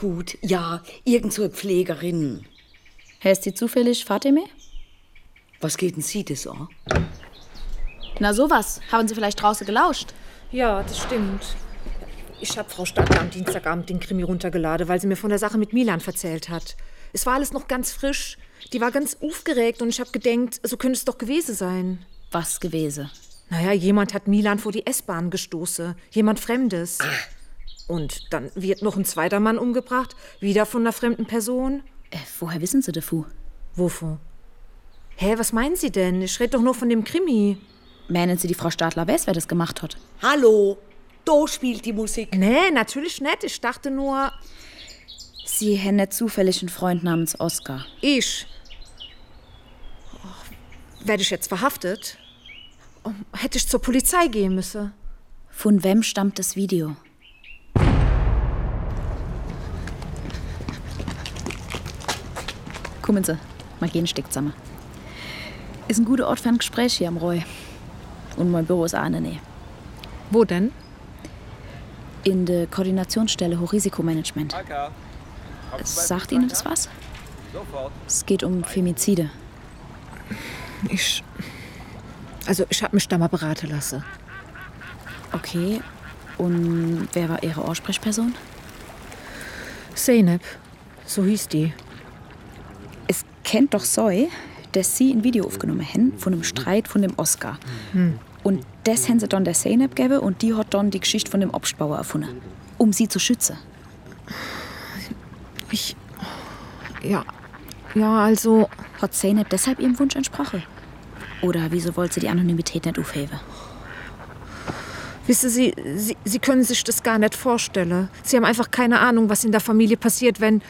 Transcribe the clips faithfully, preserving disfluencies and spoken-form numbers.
gut. Ja, irgend so eine Pflegerin. Heißt die zufällig Fatime? Was geht denn Sie das an? Na sowas. Haben Sie vielleicht draußen gelauscht? Ja, das stimmt. Ich habe Frau Stadler am Dienstagabend den Krimi runtergeladen, weil sie mir von der Sache mit Milan erzählt hat. Es war alles noch ganz frisch. Die war ganz aufgeregt und ich habe gedacht, so könnte es doch gewesen sein. Was gewesen? Naja, jemand hat Milan vor die S-Bahn gestoßen. Jemand Fremdes. Ah. Und dann wird noch ein zweiter Mann umgebracht. Wieder von einer fremden Person. Äh, woher wissen Sie davon? Wovon? Hä, was meinen Sie denn? Ich rede doch nur von dem Krimi. Meinen Sie, die Frau Stadler weiß, wer das gemacht hat? Hallo, da spielt die Musik. Nee, natürlich nicht. Ich dachte nur... Sie haben nicht zufällig einen Freund namens Oskar. Ich? Oh, werde ich jetzt verhaftet? Oh, hätte ich zur Polizei gehen müssen? Von wem stammt das Video? Kommen Sie, mal gehen Stück zusammen. Ist ein guter Ort für ein Gespräch hier am Roy. Und mein Büro ist auch in der Nähe. Wo denn? In der Koordinationsstelle Hochrisikomanagement. Sagt Ihnen das was? Es geht um Femizide. Ich... Also, ich habe mich da mal beraten lassen. Okay. Und wer war Ihre Ansprechperson? Zeynep. So hieß die. Es kennt doch Soy, dass Sie ein Video aufgenommen haben von einem Streit von dem Oskar. Hm. Und das haben sie dann der Zeynep gegeben und die hat dann die Geschichte von dem Obstbauer erfunden, um sie zu schützen. Ich... Ja... Ja, also... Hat Zeynep deshalb ihrem Wunsch entsprochen? Oder wieso wollte sie die Anonymität nicht aufheben? Wissen Sie, Sie, Sie können sich das gar nicht vorstellen. Sie haben einfach keine Ahnung, was in der Familie passiert, wenn...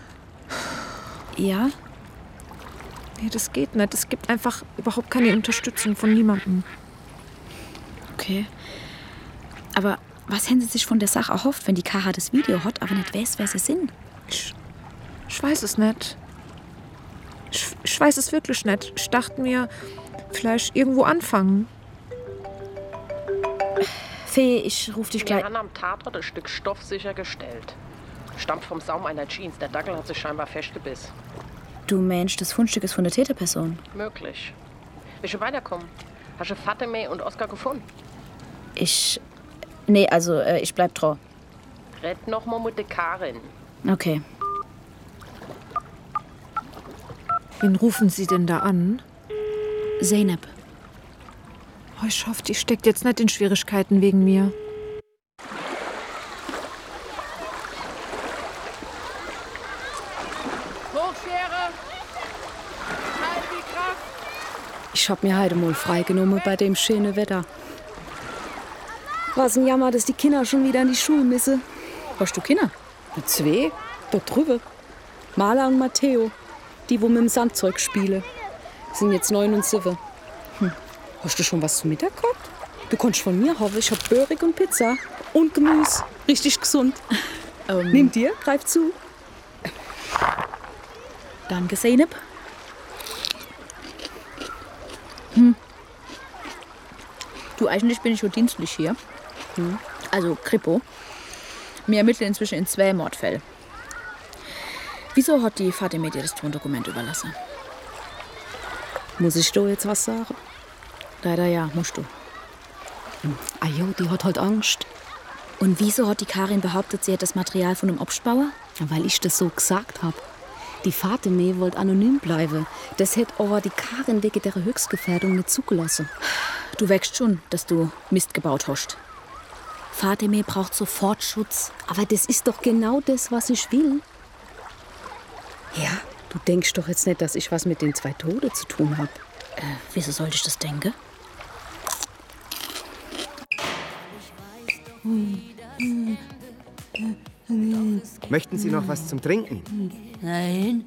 Ja? Nee, das geht nicht. Es gibt einfach überhaupt keine Unterstützung von niemandem. Okay. Aber was haben Sie sich von der Sache erhofft, wenn die Kara das Video hat, aber nicht weiß, wer sie sind? Ich, ich weiß es nicht. Ich, ich weiß es wirklich nicht. Ich dachte mir, vielleicht irgendwo anfangen. Fee, ich ruf dich gleich... Wir haben am Tatort ein Stück Stoff sichergestellt. Stammt vom Saum einer Jeans. Der Dackel hat sich scheinbar festgebissen. Du Mensch, das Fundstück ist von der Täterperson. Möglich. Willst du weiterkommen? Hast du Fatime und Oskar gefunden? Ich... Nee, also, äh, ich bleib trau. Red noch mal mit der Karin. Okay. Wen rufen Sie denn da an? Zeynep. Oh, ich hoffe, die steckt jetzt nicht in Schwierigkeiten wegen mir. Hochschere! Halt die Kraft! Ich hab mir heute mal freigenommen bei dem schönen Wetter. Was ein Jammer, dass die Kinder schon wieder in die Schule müssen. Hast du Kinder? Zwei? Dort drüber. Maler und Matteo. Die, wo mit dem Sandzeug spielen. Sind jetzt neun und sieben. Hm. Hast du schon was zum Mittag gehabt? Du kannst von mir haben. Ich hab Börig und Pizza. Und Gemüse. Richtig gesund. Ähm. Nimm dir, greif zu. Danke, Zeynep. Hm. Du, eigentlich bin ich schon dienstlich hier. Hm. Also Kripo. Wir ermitteln inzwischen in zwei Mordfällen. Wieso hat die Fatime dir das Tondokument überlassen? Muss ich da jetzt was sagen? Leider ja, musst du. Hm. Ah jo, die hat halt Angst. Und wieso hat die Karin behauptet, sie hätte das Material von einem Obstbauer? Weil ich das so gesagt habe. Die Fatime wollte anonym bleiben. Das hätte aber die Karin wegen der Höchstgefährdung nicht zugelassen. Du wächst schon, dass du Mist gebaut hast. Fatime braucht sofort Schutz. Aber das ist doch genau das, was ich will. Ja, du denkst doch jetzt nicht, dass ich was mit den zwei Toten zu tun habe. Äh, wieso sollte ich das denken? Möchten Sie noch was zum Trinken? Nein.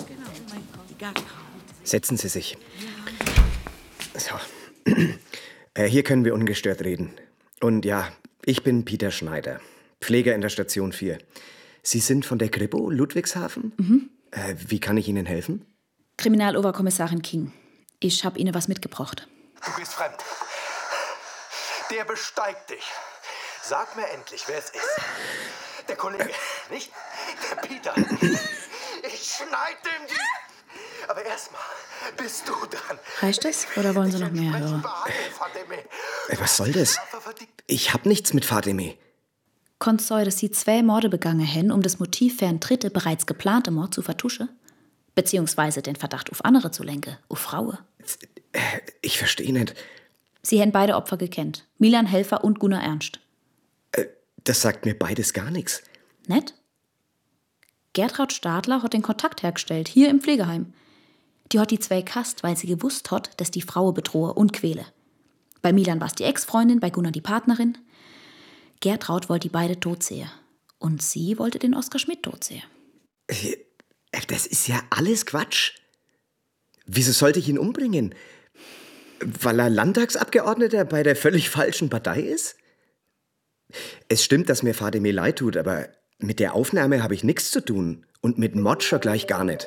Setzen Sie sich. So. Äh, hier können wir ungestört reden. Und ja, ich bin Peter Schneider, Pfleger in der Station vier. Sie sind von der Kripo Ludwigshafen? Mhm. Äh, wie kann ich Ihnen helfen? Kriminaloberkommissarin King. Ich habe Ihnen was mitgebracht. Du bist fremd. Der besteigt dich. Sag mir endlich, wer es ist. Der Kollege, nicht? Der Peter. Ich schneide ihm die... Aber erstmal bist du dran. Reicht das? Oder wollen Sie noch mehr hören? Äh, Was soll das? Ich hab nichts mit Fatime. Konnt sei, dass sie zwei Morde begangen haben, um das Motiv für einen dritten, bereits geplante Mord zu vertuschen? Beziehungsweise den Verdacht auf andere zu lenken, auf Frauen? Ich verstehe nicht. Sie haben beide Opfer gekannt. Milan Helfer und Gunnar Ernst. Äh, das sagt mir beides gar nichts. Nett? Gertraud Stadler hat den Kontakt hergestellt, hier im Pflegeheim. Die hat die zwei kast, weil sie gewusst hat, dass die Frau bedrohe und quäle. Bei Milan war es die Ex-Freundin, bei Gunnar die Partnerin. Gertraud wollte die beide tot sehen. Und sie wollte den Oskar Schmidt tot sehen. Äh, Das ist ja alles Quatsch. Wieso sollte ich ihn umbringen? Weil er Landtagsabgeordneter bei der völlig falschen Partei ist? Es stimmt, dass mir Fatime leid tut, aber mit der Aufnahme habe ich nichts zu tun. Und mit Mord schon gleich gar nicht.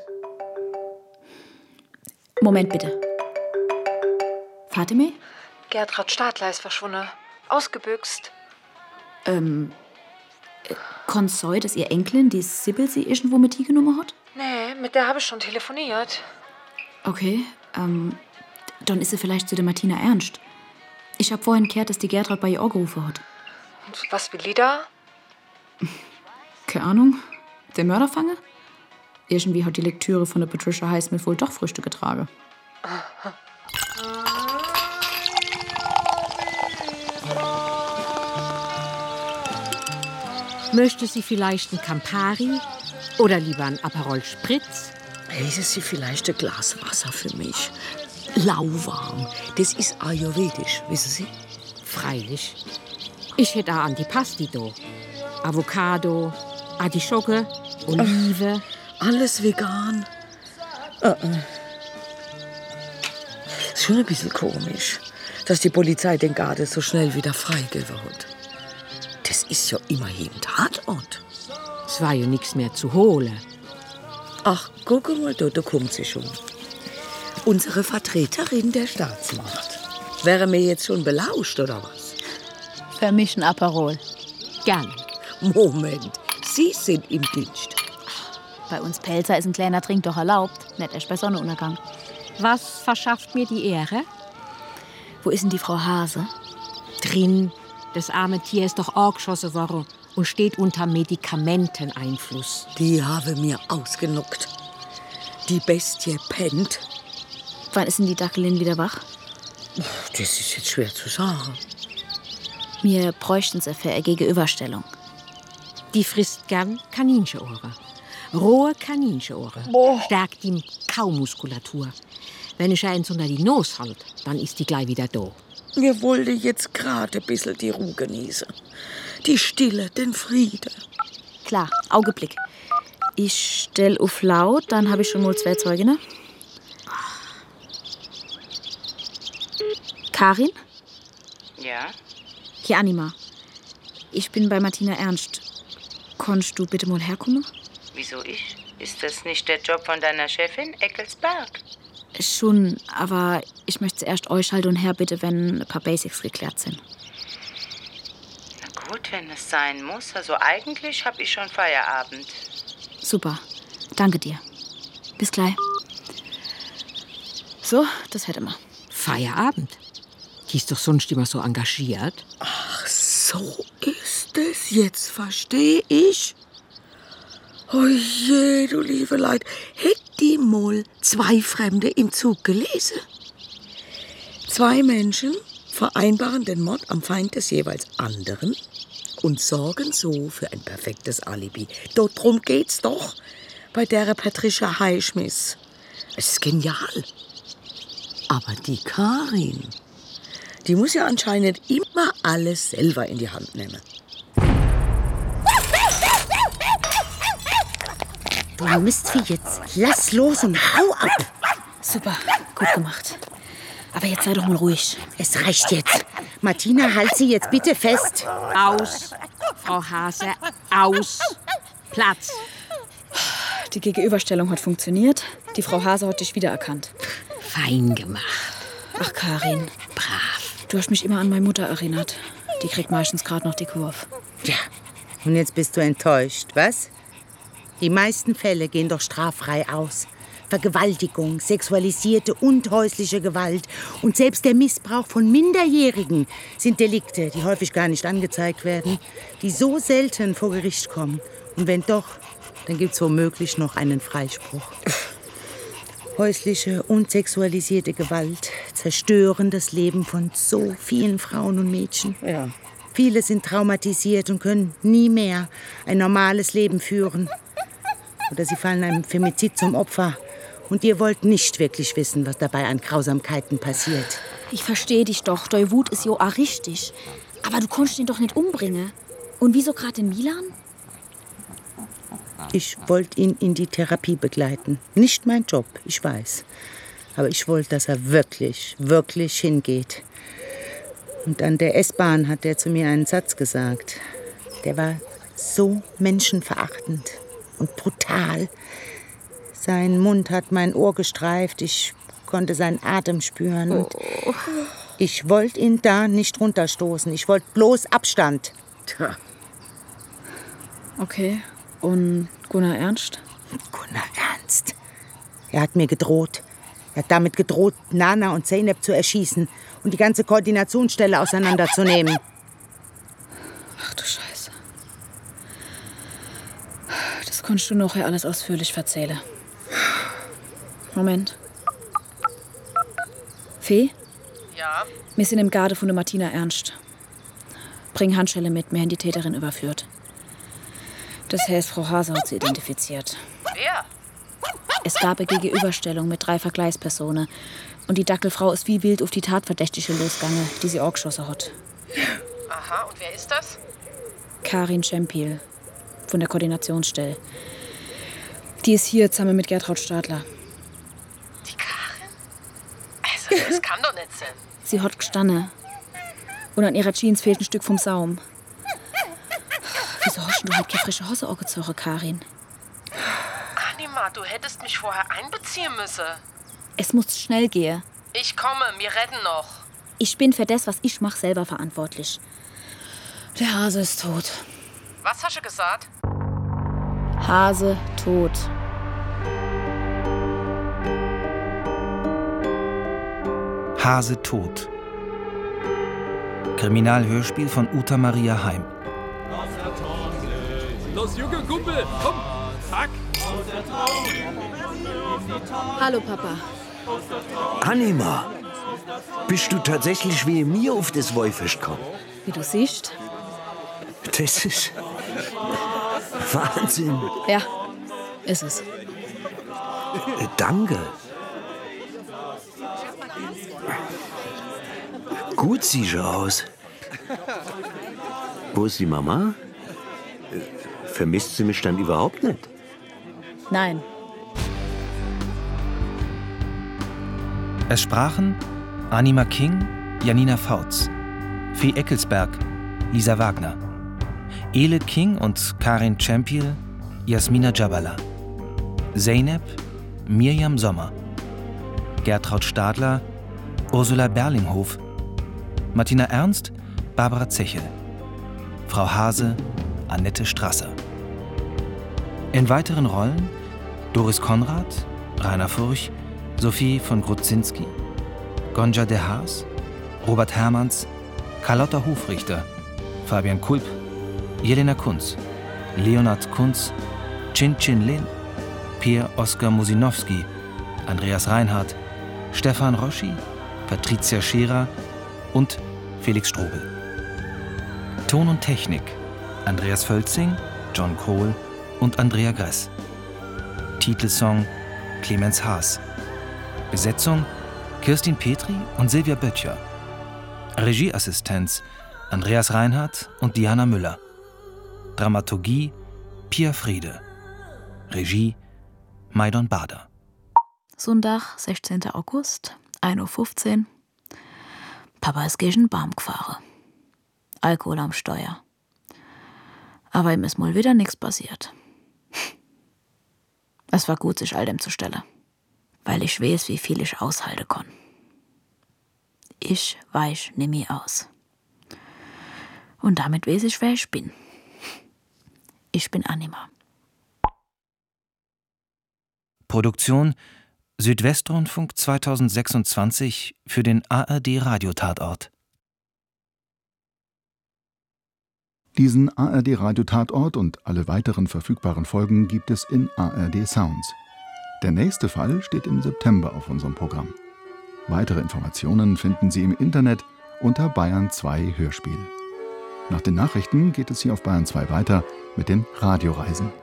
Moment bitte. Fatime? Gertraud Stadler ist verschwunden. Ausgebüxt. Ähm, äh, konnt sei, dass ihr Enkelin, die Sibyl, sie irgendwo mit die genommen hat? Nee, mit der habe ich schon telefoniert. Okay, ähm, dann ist sie vielleicht zu der Martina Ernst. Ich hab vorhin gehört, dass die Gertraud bei ihr angerufen hat. Und was will die da? Keine Ahnung. Der Mörderfange? Irgendwie hat die Lektüre von der Patricia Highsmith wohl doch Früchte getragen. Möchte sie vielleicht einen Campari oder lieber einen Aperol Spritz? Hätte sie vielleicht ein Glas Wasser für mich? Lauwarm. Das ist ayurvedisch, wissen Sie? Freilich. Ich hätte auch Antipasti da. Avocado, Artischocke, Olive. Ach, alles vegan. Uh -uh. Ist schon ein bisschen komisch, dass die Polizei den Garten so schnell wieder freigegeben hat. Das ist ja immerhin Tatort. Es war ja nichts mehr zu holen. Ach, guck mal, da, da kommt sie schon. Unsere Vertreterin der Staatsmacht. Wäre mir jetzt schon belauscht, oder was? Für mich ein Aperol. Gern. Moment, Sie sind im Dienst. Bei uns Pelzer ist ein kleiner Trink doch erlaubt. Nicht erst bei Sonnenuntergang. Was verschafft mir die Ehre? Wo ist denn die Frau Hase? Drin. Das arme Tier ist doch angeschossen worden und steht unter Medikamenteneinfluss. Die habe mir ausgenockt. Die Bestie pennt. Wann ist denn die Dackelin wieder wach? Das ist jetzt schwer zu sagen. Wir bräuchten sie für eine Gegenüberstellung. Die frisst gern Kaninchenohren. Rohe Kaninchenohren. Stärkt die Kaumuskulatur. Wenn ich eins unter die Nase halte, dann ist die gleich wieder da. Wir wollten jetzt gerade ein bisschen die Ruhe genießen. Die Stille, den Frieden. Klar, Augenblick. Ich stell auf laut, dann habe ich schon mal zwei Zeuginnen. Karin? Ja? Hier, Anima. Ich bin bei Martina Ernst. Konntest du bitte mal herkommen? Wieso ich? Ist das nicht der Job von deiner Chefin, Eckelsberg? Schon, aber ich möchte zuerst euch halt und her bitte, wenn ein paar Basics geklärt sind. Na gut, wenn es sein muss. Also eigentlich habe ich schon Feierabend. Super. Danke dir. Bis gleich. So, das hätte man. Feierabend? Die ist doch sonst immer so engagiert. Ach, so ist es. Jetzt verstehe ich. Oh je, du liebe Leid. Hätt die mal zwei Fremde im Zug gelesen? Zwei Menschen vereinbaren den Mord am Feind des jeweils anderen und sorgen so für ein perfektes Alibi. Darum geht's doch bei der Patricia Highsmith. Es ist genial. Aber die Karin, die muss ja anscheinend immer alles selber in die Hand nehmen. Du Mistvieh jetzt. Lass los und hau ab. Super, gut gemacht. Aber jetzt sei doch mal ruhig. Es reicht jetzt. Martina, halt sie jetzt bitte fest. Aus, Frau Hase, aus. Platz. Die Gegenüberstellung hat funktioniert. Die Frau Hase hat dich wiedererkannt. Fein gemacht. Ach, Karin. Brav. Du hast mich immer an meine Mutter erinnert. Die kriegt meistens gerade noch die Kurve. Ja, Und jetzt bist du enttäuscht, was? Die meisten Fälle gehen doch straffrei aus. Vergewaltigung, sexualisierte und häusliche Gewalt und selbst der Missbrauch von Minderjährigen sind Delikte, die häufig gar nicht angezeigt werden, die so selten vor Gericht kommen. Und wenn doch, dann gibt es womöglich noch einen Freispruch. Häusliche und sexualisierte Gewalt zerstören das Leben von so vielen Frauen und Mädchen. Ja. Viele sind traumatisiert und können nie mehr ein normales Leben führen. Oder sie fallen einem Femizid zum Opfer. Und ihr wollt nicht wirklich wissen, was dabei an Grausamkeiten passiert. Ich verstehe dich doch. Deine Wut ist jo auch richtig. Aber du konntest ihn doch nicht umbringen. Und wieso gerade in Milan? Ich wollte ihn in die Therapie begleiten. Nicht mein Job, ich weiß. Aber ich wollte, dass er wirklich, wirklich hingeht. Und an der S-Bahn hat er zu mir einen Satz gesagt. Der war so menschenverachtend und brutal. Sein Mund hat mein Ohr gestreift. Ich konnte seinen Atem spüren. Und oh. Ich wollte ihn da nicht runterstoßen. Ich wollte bloß Abstand. Tja. Okay. Und Gunnar Ernst? Gunnar Ernst? Er hat mir gedroht. Er hat damit gedroht, Nana und Zeynep zu erschießen und die ganze Koordinationsstelle auseinanderzunehmen. Ach du Scheiße. Das konntest du nachher alles ausführlich erzählen. Moment. Fee? Ja? Wir sind im Garde von der Martina Ernst. Bring Handschelle mit, wir haben die Täterin überführt. Das heißt, Frau Hase hat sie identifiziert. Wer? Es gab eine Gegenüberstellung mit drei Vergleichspersonen. Und die Dackelfrau ist wie wild auf die Tatverdächtige losgegangen, die sie auch geschossen hat. Aha, und wer ist das? Karin Czempiel von der Koordinationsstelle. Die ist hier zusammen mit Gertraud Stadler. Die Karin? Also, das kann doch nicht sein. Sie hat gestanden. Und an ihrer Jeans fehlt ein Stück vom Saum. Wieso hast du halt keine frische Hose angezogen, Karin? Anima, du hättest mich vorher einbeziehen müssen. Es muss schnell gehen. Ich komme, wir retten noch. Ich bin für das, was ich mache, selber verantwortlich. Der Hase ist tot. Was hast du gesagt? Hase tot. Hase tot. Kriminalhörspiel von Uta Maria Heim. Los, Junge, Kumpel, komm, zack. Hallo, Papa. Anima, bist du tatsächlich wie mir auf das Wollfest gekommen? Wie du siehst. Das ist Wahnsinn. Ja, ist es. Äh, danke. Gut siehst du aus. Wo ist die Mama? Vermisst sie mich dann überhaupt nicht? Nein. Es sprachen Anima King, Janina Fautz, Fee Eckelsberg, Lisa Wagner, Ele King und Karin Czempiel, Jasmina Jabala, Zeynep, Mirjam Sommer, Gertraud Stadler, Ursula Berlinghof, Martina Ernst, Barbara Zechel, Frau Hase, Annette Strasser. In weiteren Rollen Doris Konrad, Rainer Furch, Sophie von Grudzinski, Gonja de Haas, Robert Hermanns, Carlotta Hofrichter, Fabian Kulp, Jelena Kunz, Leonard Kunz, Chin Chin Lin, Pierre Oskar Musinowski, Andreas Reinhardt, Stefan Roschi, Patricia Scherer und Felix Strobel. Ton und Technik Andreas Völzing, John Kohl und Andrea Gress. Titelsong Clemens Haas. Besetzung Kirstin Petri und Silvia Böttcher. Regieassistenz Andreas Reinhardt und Diana Müller. Dramaturgie Pia Friede. Regie Maidon Bader. Sonntag, sechzehnter August, ein Uhr fünfzehn. Papa ist gegen den Baum gefahren. Alkohol am Steuer. Aber ihm ist mal wieder nichts passiert. Es war gut, sich all dem zu stellen. Weil ich weiß, wie viel ich aushalten kann. Ich weich nimmer aus. Und damit weiß ich, wer ich bin. Ich bin Anima. Produktion Südwestrundfunk zweitausendsechsundzwanzig für den A R D Radiotatort. Diesen A R D Radiotatort und alle weiteren verfügbaren Folgen gibt es in A R D Sounds. Der nächste Fall steht im September auf unserem Programm. Weitere Informationen finden Sie im Internet unter Bayern zwei Hörspiel. Nach den Nachrichten geht es hier auf Bayern zwei weiter mit den Radioreisen.